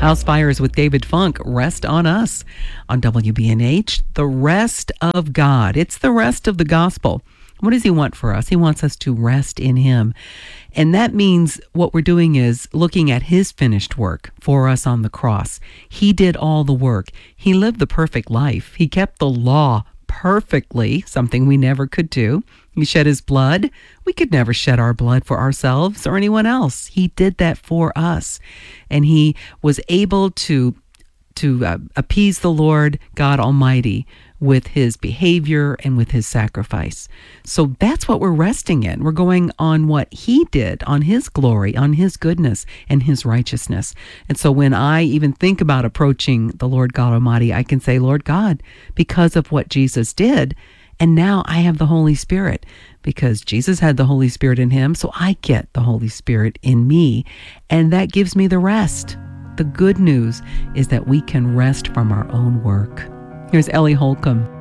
House Fires with David Funk, Rest on Us on WBNH, the rest of God. It's the rest of the gospel. What does he want for us? He wants us to rest in him. And that means what we're doing is looking at his finished work for us on the cross. He did all the work. He lived the perfect life. He kept the law perfectly, something we never could do. He shed his blood. We could never shed our blood for ourselves or anyone else. He did that for us. And he was able to appease the Lord God Almighty with his behavior and with his sacrifice. So that's what we're resting in. We're going on what he did, on his glory, on his goodness and his righteousness. And so when I even think about approaching the Lord God Almighty, I can say, Lord God, because of what Jesus did, and now I have the Holy Spirit, because Jesus had the Holy Spirit in him, so I get the Holy Spirit in me, and that gives me the rest. The good news is that we can rest from our own work. Here's Ellie Holcomb.